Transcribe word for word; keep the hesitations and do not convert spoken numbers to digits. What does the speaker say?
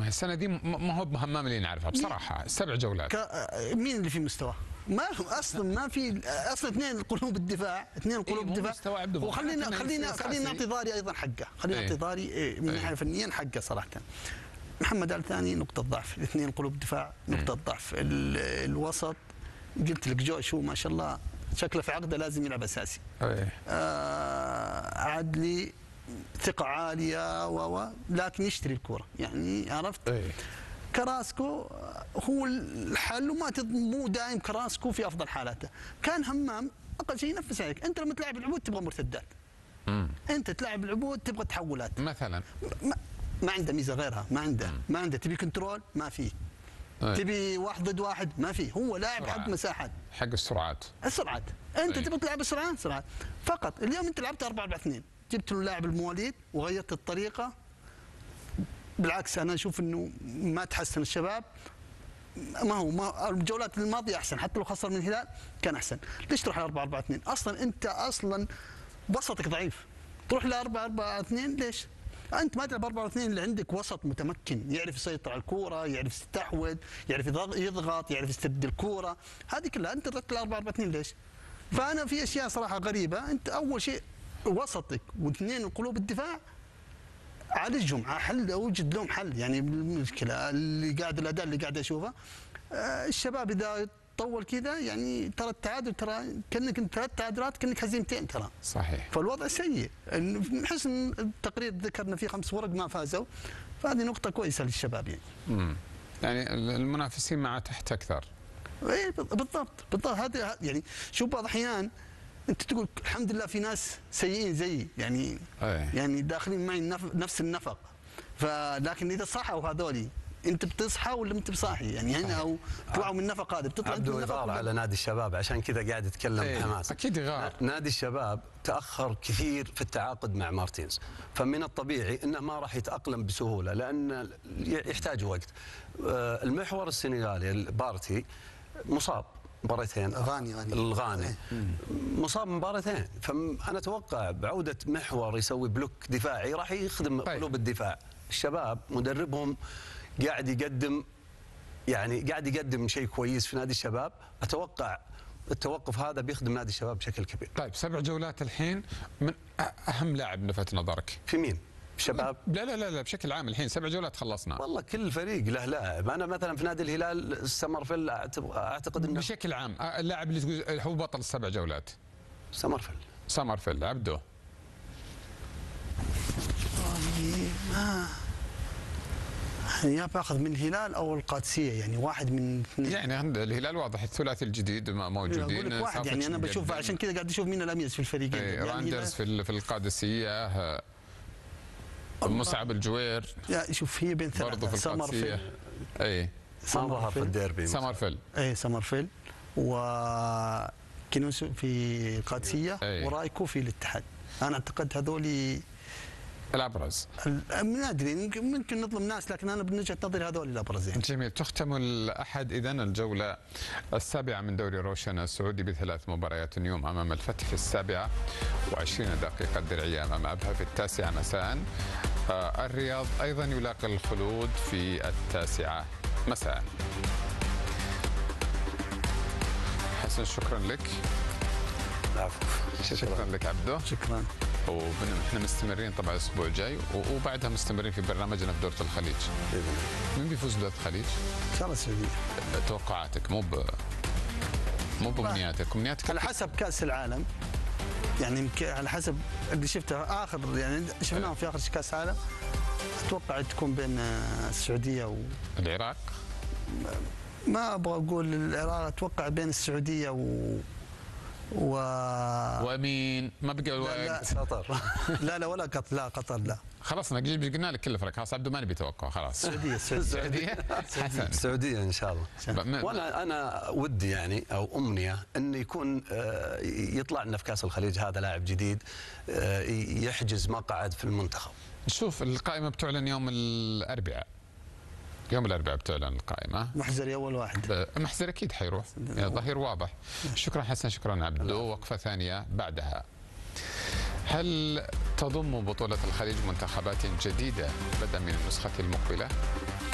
ما هي السنه دي ما هو بهمام اللي نعرفها بصراحه. سبع جولات مين اللي في مستوى؟ ما اصلا ما في اصلا اثنين قلوب الدفاع، اثنين قلوب إيه الدفاع. وخلينا خلينا خلينا نعطي ضاري ايضا حقه، خلينا نعطي ضاري من ناحيه فنيا حقه صراحه. محمد آل ثاني نقطه ضعف، اثنين قلوب دفاع نقطه ضعف. الوسط قلت لك جوشو ما شاء الله شكله في عقده لازم يلعب اساسي. آه عدلي ثقه عاليه و لكن يشتري الكوره يعني عرفت. أيه. كراسكو هو الحل وما مو دائم كراسكو في افضل حالاته. كان همام اقل شيء ينفس عليك، انت لما تلعب العبود تبغى مرتدات. امم انت تلعب العبود تبغى تحولات مثلا. ما, ما عنده ميزه غيرها، ما عنده مم. ما عنده. تبي كنترول ما فيه. أيه. تبي واحد ضد واحد ما فيه. هو لاعب حق مساحات، حق السرعات. السرعات انت أيه. تبغى تلعب السرعات سرعات فقط. اليوم انت لعبت أربعة أربعة اثنين، جبت له لاعب المواليد وغيرت الطريقه. بالعكس انا اشوف انه ما تحسن الشباب. ما هو ما الجولات الماضيه احسن، حتى لو خسر من الهلال كان احسن. ليش تروح ل أربعة أربعة اثنين؟ اصلا انت اصلا وسطك ضعيف، تروح ل أربعة أربعة اثنين ليش؟ انت ما تلعب أربعة أربعة اثنين اللي عندك وسط متمكن، يعرف يسيطر على الكوره، يعرف يستحوذ، يعرف يضغط، يعرف يستبد الكوره، هذه كلها. انت رحت ل أربعة أربعة اثنين ليش؟ فانا في اشياء صراحه غريبه. انت اول شيء وسطك واثنين قلوب الدفاع عالجهم، حل اوجد لهم حل. يعني المشكله اللي قاعد الاداء اللي قاعد اشوفه آه الشباب اذا طول كذا يعني ترى التعادل ترى كانك انت ثلاث تعادلات كانك هزيمتين ترى. صحيح. فالوضع سيء. نحس ان التقرير ذكرنا فيه خمس ورق ما فازوا، فهذه نقطه كويسه للشباب يعني. امم يعني المنافسين مع تحت اكثر. اي بالضبط بالضبط. هذا يعني شوف بعض الاحيان انت تقول الحمد لله في ناس سيئين زيي يعني أيه. يعني داخلين معي نفس النفق. فلكن اذا صحوا هذولي انت بتصحى ولا انت بصاحي يعني هنا او طلعوا من النفق هذا بتطلع انت من النفق. عبده على نادي الشباب عشان كذا قاعد يتكلم أيه. بحماس. اكيد يغار. نادي الشباب تاخر كثير في التعاقد مع مارتينز، فمن الطبيعي انه ما راح يتاقلم بسهوله لان يحتاج وقت. المحور السنغالي بارتي مصاب مباراتين. غاني غاني الغاني مصاب مباراتين، فانا اتوقع بعوده محور يسوي بلوك دفاعي راح يخدم طيب. قلوب الدفاع. الشباب مدربهم قاعد يقدم يعني قاعد يقدم شيء كويس في نادي الشباب. اتوقع التوقف هذا بيخدم نادي الشباب بشكل كبير. طيب سبع جولات الحين، من اهم لاعب لفت نظرك؟ في مين؟ شباب؟ لا لا لا لا بشكل عام الحين سبع جولات خلصنا. والله كل فريق له لاعب. انا مثلا في نادي الهلال سمرفيل اعتقد انه بشكل عام اللاعب اللي تقول هو بطل السبع جولات. سمرفيل. سمرفيل. عبده؟ ما يا باخذ من الهلال او القادسيه يعني واحد من اثنين. يعني الهلال واضح الثلاثي الجديد موجودين. اقول لك واحد يعني انا بشوف عشان كذا قاعد اشوف مين الاميز في الفريقين. ايه يعني راندرز في في القادسيه، مصعب الجوير. لا شوف هي بين ثلاثه برضه في القادسيه. اي سمرفيل في الديربي. سمرفيل. اي سمرفيل وكنوس في القادسيه ورايكو في الاتحاد. انا اعتقد هذول الابرز. ما ادري ممكن نظلم ناس لكن انا من وجهه نظري هذول الابرز يعني. جميل. تختم الاحد اذا الجوله السابعه من دوري روشن السعودي بثلاث مباريات اليوم امام الفتح في السابعه وعشرين دقيقه الدرعيه امام ابها في التاسعه مساء. آه الرياض ايضا يلاقي الخلود في التاسعه مساء. حسن شكرا لك. العفو. شكرا لك عبده. شكرا. ونحن مستمرين طبعا الاسبوع الجاي وبعدها مستمرين في برنامجنا في دورة الخليج. مين بيفوز بدورة الخليج؟ ان شاء الله السعوديه. توقعاتك مو ب مو بامنياتك، امنياتك على حسب كاس العالم يعني على حسب اللي شفته اخر يعني شفناهم في اخر كاس العالم. اتوقع تكون بين السعوديه و العراق. ما ابغى اقول العراق، اتوقع بين السعوديه و و ومين ما بقى لا قطر. لا لا ولا قطر. لا قطر لا خلاص قلنا لك كل الفرق. خلاص عبده ما نبي توقع خلاص. السعوديه السعوديه حسن السعوديه ان شاء الله. وانا انا ودي يعني او امنيه انه يكون يطلع لنا في كاس الخليج هذا لاعب جديد يحجز مقعد في المنتخب. نشوف القائمه بتعلن يوم الاربعاء. يوم الاربعاء بتعلن القائمه. محزري اول واحد. محزري اكيد حيروح يعني ظهير واضح. شكرا حسن. شكرا عبده. وقفه ثانيه بعدها. هل تضم بطوله الخليج منتخبات جديده بدءا من النسخه المقبله؟